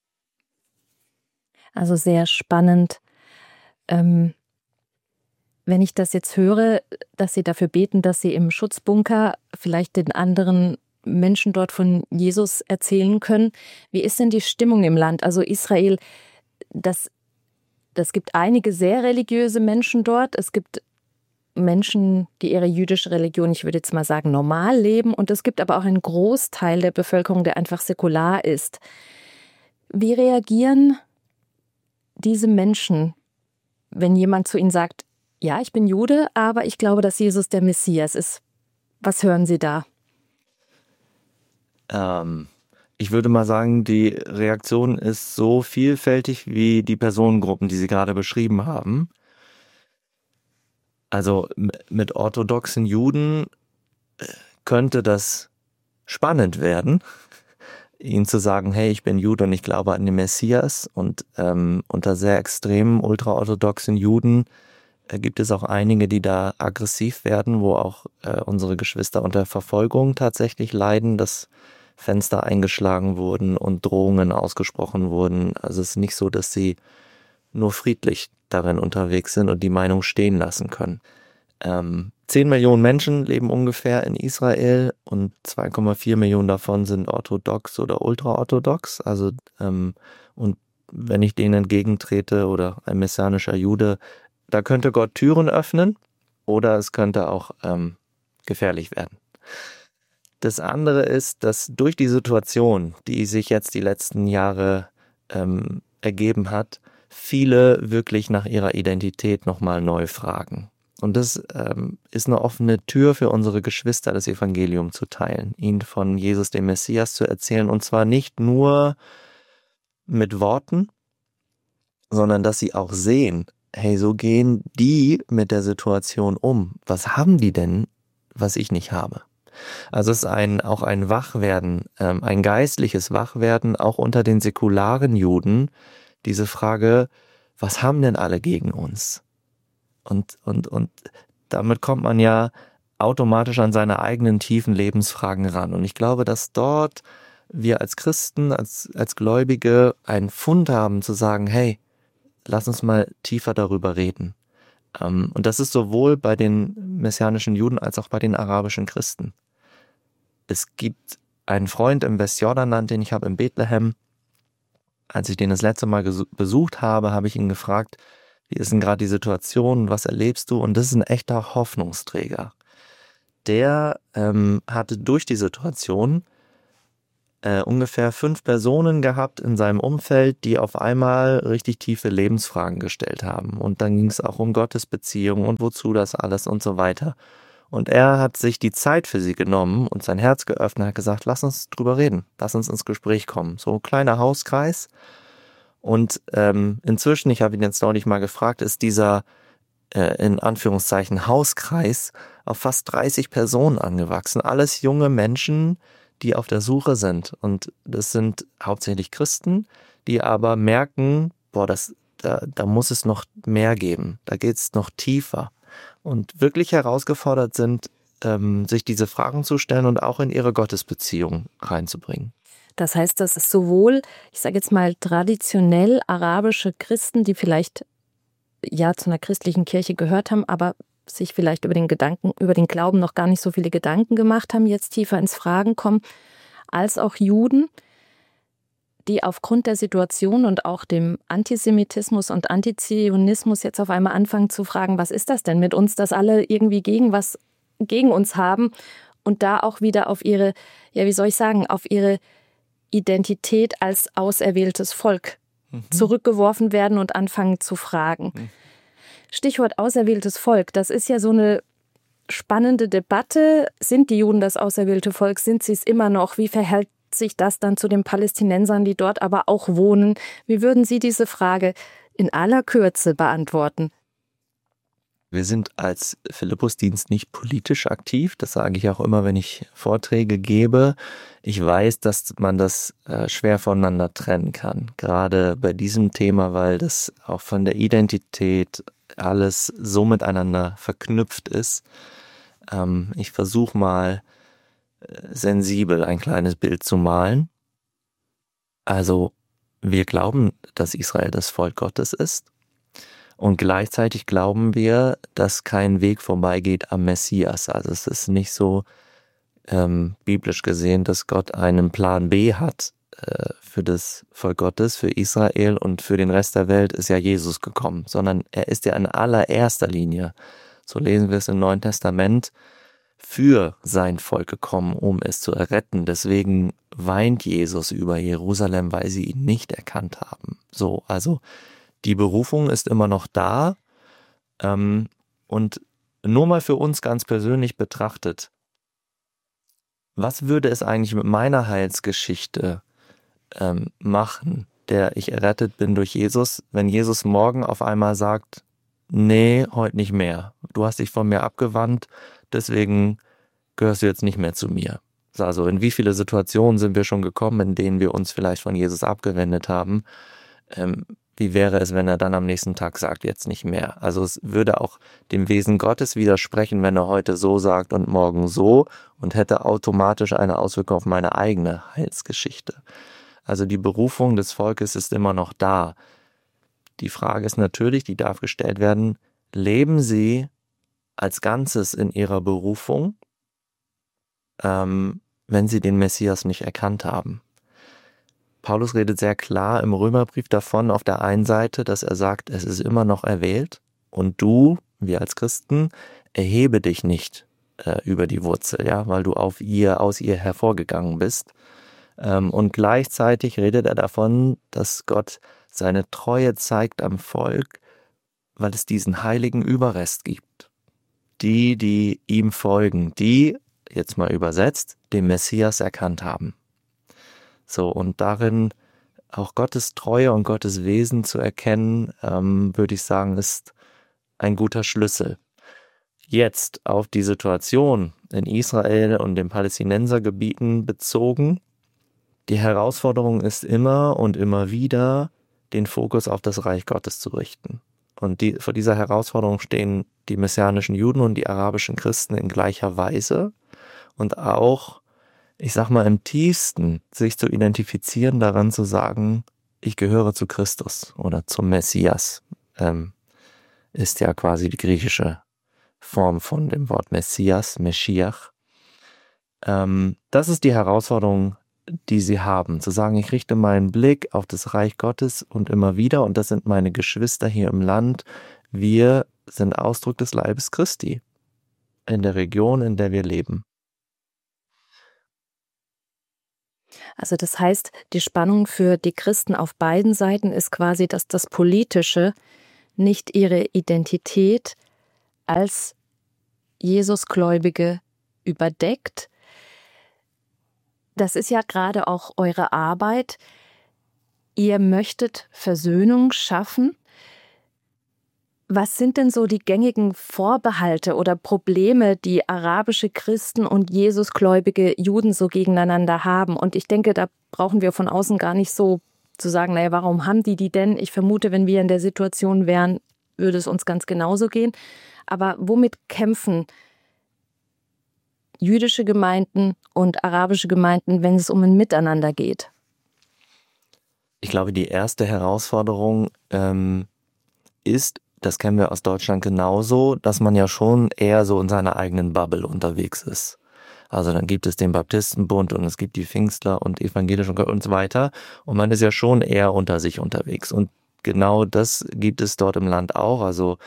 Also sehr spannend. Ähm Wenn ich das jetzt höre, dass Sie dafür beten, dass Sie im Schutzbunker vielleicht den anderen Menschen dort von Jesus erzählen können. Wie ist denn die Stimmung im Land? Also Israel, das, das gibt einige sehr religiöse Menschen dort. Es gibt Menschen, die ihre jüdische Religion, ich würde jetzt mal sagen, normal leben. Und es gibt aber auch einen Großteil der Bevölkerung, der einfach säkular ist. Wie reagieren diese Menschen, wenn jemand zu ihnen sagt, ja, ich bin Jude, aber ich glaube, dass Jesus der Messias ist? Was hören Sie da? Ähm, ich würde mal sagen, die Reaktion ist so vielfältig wie die Personengruppen, die Sie gerade beschrieben haben. Also mit orthodoxen Juden könnte das spannend werden, ihnen zu sagen, hey, ich bin Jude und ich glaube an den Messias. Und ähm, unter sehr extremen, ultraorthodoxen Juden äh, gibt es auch einige, die da aggressiv werden, wo auch äh, unsere Geschwister unter Verfolgung tatsächlich leiden, dass Fenster eingeschlagen wurden und Drohungen ausgesprochen wurden. Also es ist nicht so, dass sie nur friedlich darin unterwegs sind und die Meinung stehen lassen können. Ähm, zehn Millionen Menschen leben ungefähr in Israel und zwei Komma vier Millionen davon sind orthodox oder ultraorthodox. Also ähm, und wenn ich denen entgegentrete oder ein messianischer Jude, da könnte Gott Türen öffnen oder es könnte auch ähm, gefährlich werden. Das andere ist, dass durch die Situation, die sich jetzt die letzten Jahre ähm, ergeben hat, viele wirklich nach ihrer Identität nochmal neu fragen. Und das ähm, ist eine offene Tür für unsere Geschwister, das Evangelium zu teilen, ihnen von Jesus, dem Messias, zu erzählen. Und zwar nicht nur mit Worten, sondern dass sie auch sehen, hey, so gehen die mit der Situation um. Was haben die denn, was ich nicht habe? Also es ist ein, auch ein Wachwerden, ähm, ein geistliches Wachwerden, auch unter den säkularen Juden, diese Frage, was haben denn alle gegen uns? Und, und, und damit kommt man ja automatisch an seine eigenen tiefen Lebensfragen ran. Und ich glaube, dass dort wir als Christen, als, als Gläubige einen Fund haben zu sagen, hey, lass uns mal tiefer darüber reden. Ähm, und das ist sowohl bei den messianischen Juden als auch bei den arabischen Christen. Es gibt einen Freund im Westjordanland, den ich habe in Bethlehem. Als ich den das letzte Mal besucht habe, habe ich ihn gefragt, wie ist denn gerade die Situation, was erlebst du? Und das ist ein echter Hoffnungsträger. Der ähm, hatte durch die Situation äh, ungefähr fünf Personen gehabt in seinem Umfeld, die auf einmal richtig tiefe Lebensfragen gestellt haben. Und dann ging es auch um Gottesbeziehungen und wozu das alles und so weiter. Und er hat sich die Zeit für sie genommen und sein Herz geöffnet, hat gesagt, lass uns drüber reden, lass uns ins Gespräch kommen. So ein kleiner Hauskreis. Und ähm, inzwischen, ich habe ihn jetzt neulich mal gefragt, ist dieser äh, in Anführungszeichen Hauskreis auf fast dreißig Personen angewachsen. Alles junge Menschen, die auf der Suche sind. Und das sind hauptsächlich Christen, die aber merken, boah, das, da, da muss es noch mehr geben. Da geht es noch tiefer. Und wirklich herausgefordert sind, ähm, sich diese Fragen zu stellen und auch in ihre Gottesbeziehung reinzubringen. Das heißt, dass es sowohl, ich sage jetzt mal, traditionell arabische Christen, die vielleicht ja zu einer christlichen Kirche gehört haben, aber sich vielleicht über den Gedanken, über den Glauben noch gar nicht so viele Gedanken gemacht haben, jetzt tiefer ins Fragen kommen, als auch Juden, die aufgrund der Situation und auch dem Antisemitismus und Antizionismus jetzt auf einmal anfangen zu fragen, was ist das denn mit uns, dass alle irgendwie gegen was gegen uns haben und da auch wieder auf ihre, ja wie soll ich sagen, auf ihre Identität als auserwähltes Volk mhm. zurückgeworfen werden und anfangen zu fragen. Mhm. Stichwort auserwähltes Volk, das ist ja so eine spannende Debatte. Sind die Juden das auserwählte Volk? Sind sie es immer noch? Wie verhält sich das dann zu den Palästinensern, die dort aber auch wohnen? Wie würden Sie diese Frage in aller Kürze beantworten? Wir sind als Philippusdienst nicht politisch aktiv. Das sage ich auch immer, wenn ich Vorträge gebe. Ich weiß, dass man das äh, schwer voneinander trennen kann. Gerade bei diesem Thema, weil das auch von der Identität alles so miteinander verknüpft ist. Ähm, ich versuche mal äh, sensibel ein kleines Bild zu malen. Also wir glauben, dass Israel das Volk Gottes ist. Und gleichzeitig glauben wir, dass kein Weg vorbeigeht am Messias. Also es ist nicht so ähm, biblisch gesehen, dass Gott einen Plan B hat äh, für das Volk Gottes, für Israel und für den Rest der Welt ist ja Jesus gekommen, sondern er ist ja in allererster Linie, so lesen wir es im Neuen Testament, für sein Volk gekommen, um es zu erretten. Deswegen weint Jesus über Jerusalem, weil sie ihn nicht erkannt haben. So, also die Berufung ist immer noch da ähm, und nur mal für uns ganz persönlich betrachtet, was würde es eigentlich mit meiner Heilsgeschichte ähm, machen, der ich errettet bin durch Jesus, wenn Jesus morgen auf einmal sagt, nee, heute nicht mehr, du hast dich von mir abgewandt, deswegen gehörst du jetzt nicht mehr zu mir. Also in wie viele Situationen sind wir schon gekommen, in denen wir uns vielleicht von Jesus abgewendet haben, ähm, wie wäre es, wenn er dann am nächsten Tag sagt, jetzt nicht mehr? Also es würde auch dem Wesen Gottes widersprechen, wenn er heute so sagt und morgen so und hätte automatisch eine Auswirkung auf meine eigene Heilsgeschichte. Also die Berufung des Volkes ist immer noch da. Die Frage ist natürlich, die darf gestellt werden, leben sie als Ganzes in ihrer Berufung, ähm, wenn sie den Messias nicht erkannt haben? Paulus redet sehr klar im Römerbrief davon, auf der einen Seite, dass er sagt, es ist immer noch erwählt und du, wir als Christen, erhebe dich nicht äh, über die Wurzel, ja, weil du auf ihr, aus ihr hervorgegangen bist. Ähm, und gleichzeitig redet er davon, dass Gott seine Treue zeigt am Volk, weil es diesen heiligen Überrest gibt. Die, die ihm folgen, die, jetzt mal übersetzt, den Messias erkannt haben. So, und darin auch Gottes Treue und Gottes Wesen zu erkennen, ähm, würde ich sagen, ist ein guter Schlüssel. Jetzt auf die Situation in Israel und den Palästinensergebieten bezogen. Die Herausforderung ist immer und immer wieder, den Fokus auf das Reich Gottes zu richten. Und die, vor dieser Herausforderung stehen die messianischen Juden und die arabischen Christen in gleicher Weise. Und auch, ich sag mal, im tiefsten sich zu identifizieren, daran zu sagen, ich gehöre zu Christus oder zum Messias, ähm, ist ja quasi die griechische Form von dem Wort Messias, Meschiach. Ähm, das ist die Herausforderung, die sie haben, zu sagen, ich richte meinen Blick auf das Reich Gottes und immer wieder, und das sind meine Geschwister hier im Land, wir sind Ausdruck des Leibes Christi in der Region, in der wir leben. Also das heißt, die Spannung für die Christen auf beiden Seiten ist quasi, dass das Politische nicht ihre Identität als Jesusgläubige überdeckt. Das ist ja gerade auch eure Arbeit. Ihr möchtet Versöhnung schaffen. Was sind denn so die gängigen Vorbehalte oder Probleme, die arabische Christen und Jesusgläubige Juden so gegeneinander haben? Und ich denke, da brauchen wir von außen gar nicht so zu sagen, naja, warum haben die die denn? Ich vermute, wenn wir in der Situation wären, würde es uns ganz genauso gehen. Aber womit kämpfen jüdische Gemeinden und arabische Gemeinden, wenn es um ein Miteinander geht? Ich glaube, die erste Herausforderung ähm, ist, das kennen wir aus Deutschland genauso, dass man ja schon eher so in seiner eigenen Bubble unterwegs ist. Also dann gibt es den Baptistenbund und es gibt die Pfingstler und Evangelischen und so weiter. Und man ist ja schon eher unter sich unterwegs. Und genau das gibt es dort im Land auch. Also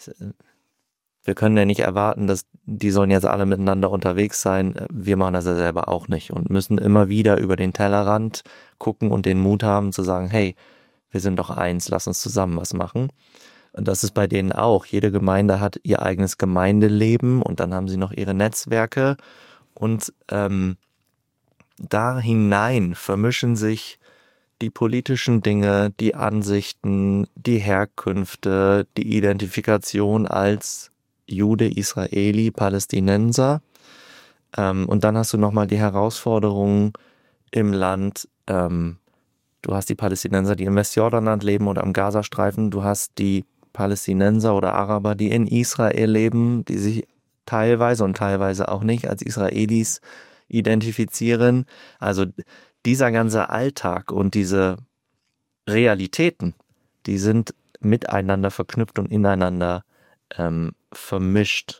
wir können ja nicht erwarten, dass die sollen jetzt alle miteinander unterwegs sein. Wir machen das ja selber auch nicht und müssen immer wieder über den Tellerrand gucken und den Mut haben zu sagen, hey, wir sind doch eins, lass uns zusammen was machen. Und das ist bei denen auch. Jede Gemeinde hat ihr eigenes Gemeindeleben und dann haben sie noch ihre Netzwerke. Und ähm, da hinein vermischen sich die politischen Dinge, die Ansichten, die Herkünfte, die Identifikation als Jude, Israeli, Palästinenser. Ähm, und dann hast du nochmal die Herausforderungen im Land. Ähm, du hast die Palästinenser, die im Westjordanland leben oder am Gazastreifen. Du hast die Palästinenser oder Araber, die in Israel leben, die sich teilweise und teilweise auch nicht als Israelis identifizieren. Also dieser ganze Alltag und diese Realitäten, die sind miteinander verknüpft und ineinander ähm, vermischt.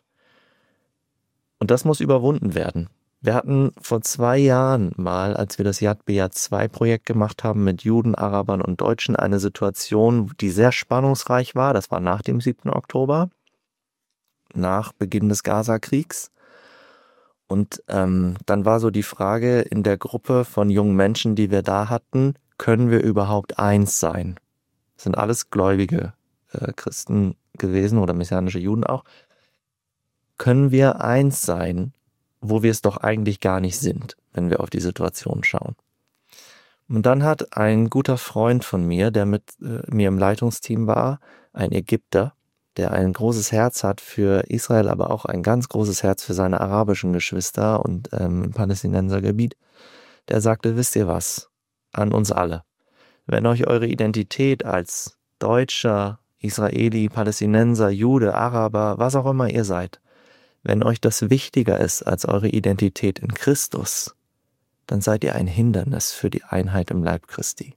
Und das muss überwunden werden. Wir hatten vor zwei Jahren mal, als wir das Yad B'Yad zwei Projekt gemacht haben mit Juden, Arabern und Deutschen, eine Situation, die sehr spannungsreich war. Das war nach dem siebten Oktober. Nach Beginn des Gaza-Kriegs. Und ähm, dann war so die Frage in der Gruppe von jungen Menschen, die wir da hatten, können wir überhaupt eins sein? Das sind alles gläubige äh, Christen gewesen oder messianische Juden auch. Können wir eins sein, wo wir es doch eigentlich gar nicht sind, wenn wir auf die Situation schauen? Und dann hat ein guter Freund von mir, der mit äh, mir im Leitungsteam war, ein Ägypter, der ein großes Herz hat für Israel, aber auch ein ganz großes Herz für seine arabischen Geschwister und ähm, im Palästinensergebiet, der sagte, wisst ihr was, an uns alle, wenn euch eure Identität als Deutscher, Israeli, Palästinenser, Jude, Araber, was auch immer ihr seid, wenn euch das wichtiger ist als eure Identität in Christus, dann seid ihr ein Hindernis für die Einheit im Leib Christi.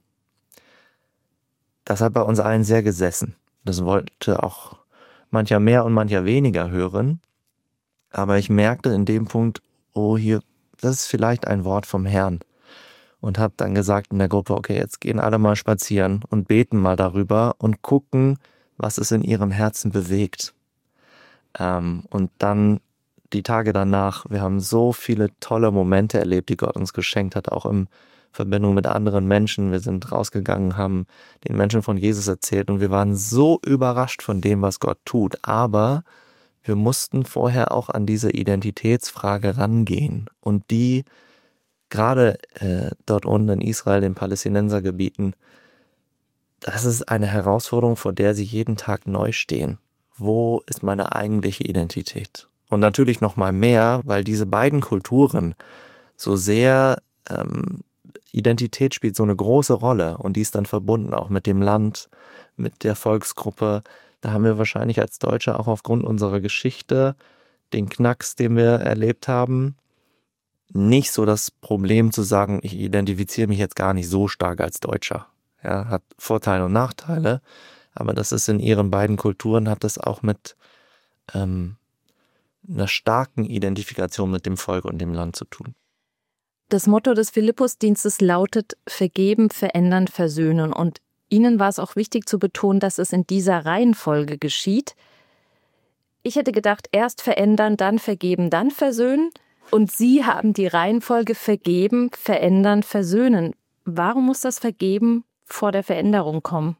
Das hat bei uns allen sehr gesessen. Das wollte auch mancher mehr und mancher weniger hören. Aber ich merkte in dem Punkt, oh hier, das ist vielleicht ein Wort vom Herrn. Und habe dann gesagt in der Gruppe, okay, jetzt gehen alle mal spazieren und beten mal darüber und gucken, was es in ihrem Herzen bewegt. Ähm, und dann die Tage danach, wir haben so viele tolle Momente erlebt, die Gott uns geschenkt hat, auch in Verbindung mit anderen Menschen. Wir sind rausgegangen, haben den Menschen von Jesus erzählt und wir waren so überrascht von dem, was Gott tut. Aber wir mussten vorher auch an diese Identitätsfrage rangehen und die gerade äh, dort unten in Israel, in Palästinensergebieten, das ist eine Herausforderung, vor der sie jeden Tag neu stehen. Wo ist meine eigentliche Identität? Und natürlich noch mal mehr, weil diese beiden Kulturen so sehr, ähm, Identität spielt so eine große Rolle und die ist dann verbunden auch mit dem Land, mit der Volksgruppe. Da haben wir wahrscheinlich als Deutsche auch aufgrund unserer Geschichte, den Knacks, den wir erlebt haben, nicht so das Problem zu sagen, ich identifiziere mich jetzt gar nicht so stark als Deutscher. Ja, hat Vorteile und Nachteile, aber das ist in ihren beiden Kulturen, hat das auch mit ähm, einer starken Identifikation mit dem Volk und dem Land zu tun. Das Motto des Philippusdienstes lautet Vergeben, Verändern, Versöhnen. Und Ihnen war es auch wichtig zu betonen, dass es in dieser Reihenfolge geschieht. Ich hätte gedacht, erst verändern, dann vergeben, dann versöhnen. Und Sie haben die Reihenfolge Vergeben, Verändern, Versöhnen. Warum muss das Vergeben vor der Veränderung kommen?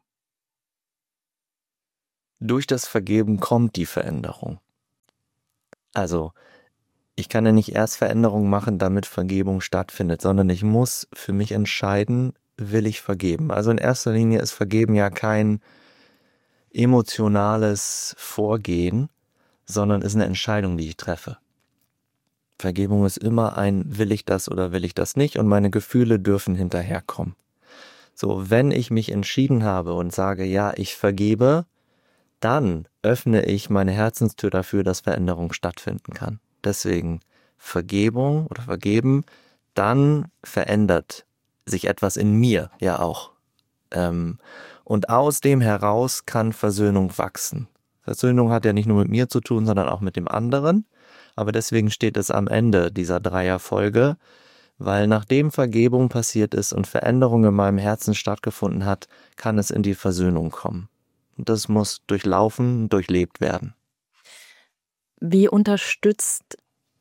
Durch das Vergeben kommt die Veränderung. Also, ich kann ja nicht erst Veränderung machen, damit Vergebung stattfindet, sondern ich muss für mich entscheiden, will ich vergeben. Also in erster Linie ist Vergeben ja kein emotionales Vorgehen, sondern ist eine Entscheidung, die ich treffe. Vergebung ist immer ein, will ich das oder will ich das nicht, und meine Gefühle dürfen hinterherkommen. So, wenn ich mich entschieden habe und sage, ja, ich vergebe, dann öffne ich meine Herzenstür dafür, dass Veränderung stattfinden kann. Deswegen Vergebung oder vergeben, dann verändert sich etwas in mir ja auch. Ähm, und aus dem heraus kann Versöhnung wachsen. Versöhnung hat ja nicht nur mit mir zu tun, sondern auch mit dem anderen. Aber deswegen steht es am Ende dieser Dreierfolge, weil nachdem Vergebung passiert ist und Veränderung in meinem Herzen stattgefunden hat, kann es in die Versöhnung kommen. Und das muss durchlaufen, durchlebt werden. Wie unterstützt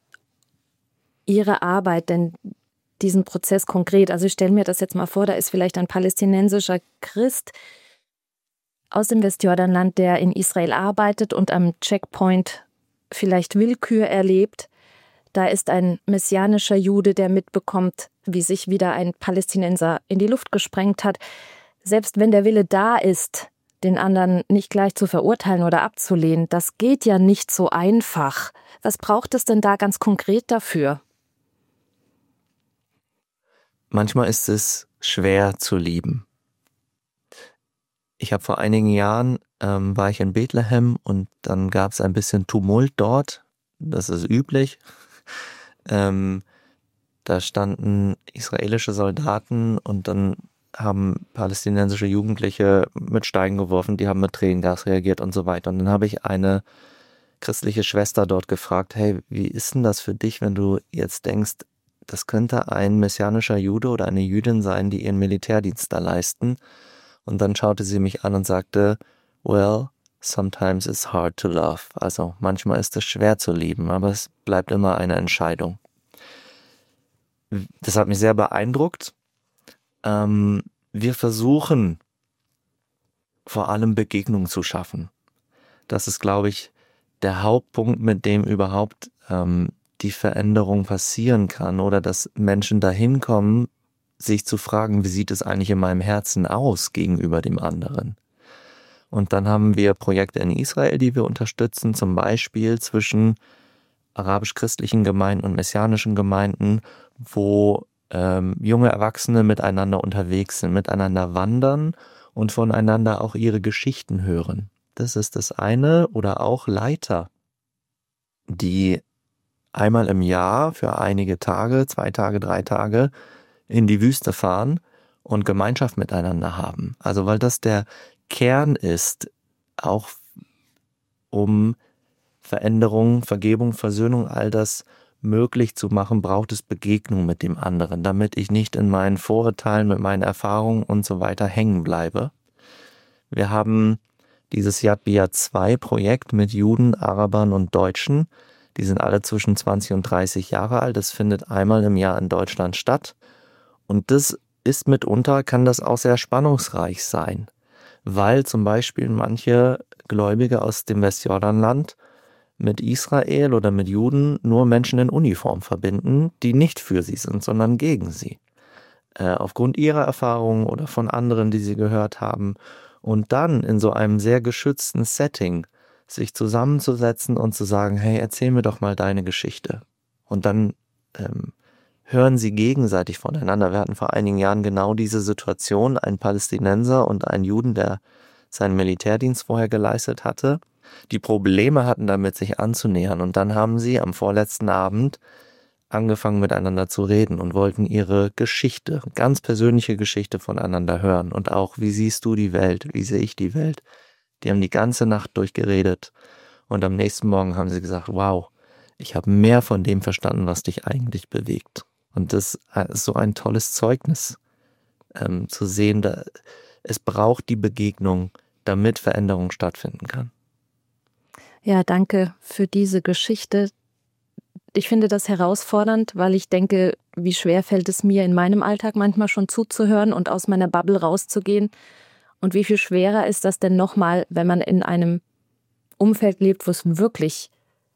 Ihre Arbeit denn diesen Prozess konkret? Also ich stelle mir das jetzt mal vor, da ist vielleicht ein palästinensischer Christ aus dem Westjordanland, der in Israel arbeitet und am Checkpoint vielleicht Willkür erlebt. Da ist ein messianischer Jude, der mitbekommt, wie sich wieder ein Palästinenser in die Luft gesprengt hat. Selbst wenn der Wille da ist, den anderen nicht gleich zu verurteilen oder abzulehnen, das geht ja nicht so einfach. Was braucht es denn da ganz konkret dafür? Manchmal ist es schwer zu lieben. Ich habe vor einigen Jahren, ähm, war ich in Bethlehem und dann gab es ein bisschen Tumult dort. Das ist üblich. ähm, da standen israelische Soldaten und dann haben palästinensische Jugendliche mit Steinen geworfen, die haben mit Tränengas reagiert und so weiter. Und dann habe ich eine christliche Schwester dort gefragt, hey, wie ist denn das für dich, wenn du jetzt denkst, das könnte ein messianischer Jude oder eine Jüdin sein, die ihren Militärdienst da leisten? Und dann schaute sie mich an und sagte, well, sometimes it's hard to love. Also manchmal ist es schwer zu lieben, aber es bleibt immer eine Entscheidung. Das hat mich sehr beeindruckt. Ähm, wir versuchen vor allem Begegnung zu schaffen. Das ist, glaube ich, der Hauptpunkt, mit dem überhaupt ähm, die Veränderung passieren kann oder dass Menschen dahin kommen, sich zu fragen, wie sieht es eigentlich in meinem Herzen aus gegenüber dem anderen. Und dann haben wir Projekte in Israel, die wir unterstützen, zum Beispiel zwischen arabisch-christlichen Gemeinden und messianischen Gemeinden, wo ähm, junge Erwachsene miteinander unterwegs sind, miteinander wandern und voneinander auch ihre Geschichten hören. Das ist das eine. Oder auch Leiter, die einmal im Jahr für einige Tage, zwei Tage, drei Tage in die Wüste fahren und Gemeinschaft miteinander haben. Also weil das der Kern ist, auch um Veränderung, Vergebung, Versöhnung, all das möglich zu machen, braucht es Begegnung mit dem anderen, damit ich nicht in meinen Vorurteilen, mit meinen Erfahrungen und so weiter hängen bleibe. Wir haben dieses Yad B'Yad zwei Projekt mit Juden, Arabern und Deutschen. Die sind alle zwischen zwanzig und dreißig Jahre alt. Das findet einmal im Jahr in Deutschland statt. Und das ist mitunter, kann das auch sehr spannungsreich sein, weil zum Beispiel manche Gläubige aus dem Westjordanland mit Israel oder mit Juden nur Menschen in Uniform verbinden, die nicht für sie sind, sondern gegen sie. Äh, aufgrund ihrer Erfahrungen oder von anderen, die sie gehört haben. Und dann in so einem sehr geschützten Setting sich zusammenzusetzen und zu sagen, hey, erzähl mir doch mal deine Geschichte. Und dann ähm, hören sie gegenseitig voneinander. Wir hatten vor einigen Jahren genau diese Situation, ein Palästinenser und ein Juden, der seinen Militärdienst vorher geleistet hatte, die Probleme hatten damit, sich anzunähern. Und dann haben sie am vorletzten Abend angefangen miteinander zu reden und wollten ihre Geschichte, ganz persönliche Geschichte voneinander hören. Und auch, wie siehst du die Welt? Wie sehe ich die Welt? Die haben die ganze Nacht durchgeredet. Und am nächsten Morgen haben sie gesagt, wow, ich habe mehr von dem verstanden, was dich eigentlich bewegt. Und das ist so ein tolles Zeugnis, ähm, zu sehen, da, es braucht die Begegnung, damit Veränderung stattfinden kann. Ja, danke für diese Geschichte. Ich finde das herausfordernd, weil ich denke, wie schwer fällt es mir in meinem Alltag manchmal schon zuzuhören und aus meiner Bubble rauszugehen. Und wie viel schwerer ist das denn nochmal, wenn man in einem Umfeld lebt, wo es wirklich